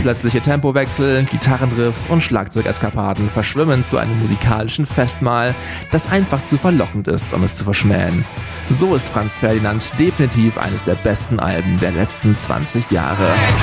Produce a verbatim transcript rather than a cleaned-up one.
Plötzliche Tempowechsel, Gitarrenriffs und Schlagzeugeskapaden verschwimmen zu einem musikalischen Festmahl, das einfach zu verlockend ist, um es zu verschmähen. So ist Franz Ferdinand definitiv eines der besten Alben der letzten zwanzig Jahre.